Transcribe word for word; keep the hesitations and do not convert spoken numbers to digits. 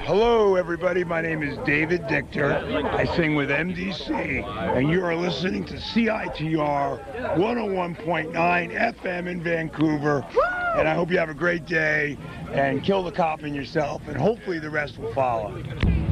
Hello, everybody. My name is David Dichter. I sing with M D C, and you are listening to C I T R one oh one point nine F M in Vancouver. And I hope you have a great day and kill the cop in yourself, and hopefully the rest will follow.